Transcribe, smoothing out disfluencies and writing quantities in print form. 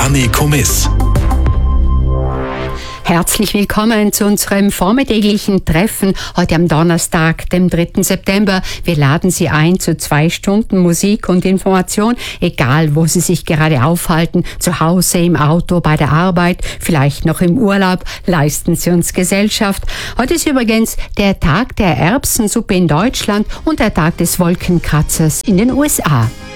Anne Komiss. Herzlich willkommen zu unserem vormittäglichen Treffen heute am Donnerstag, dem 3. September. Wir laden Sie ein zu 2 Stunden Musik und Information, egal wo Sie sich gerade aufhalten, zu Hause, im Auto, bei der Arbeit, vielleicht noch im Urlaub, leisten Sie uns Gesellschaft. Heute ist übrigens der Tag der Erbsensuppe in Deutschland und der Tag des Wolkenkratzers in den USA.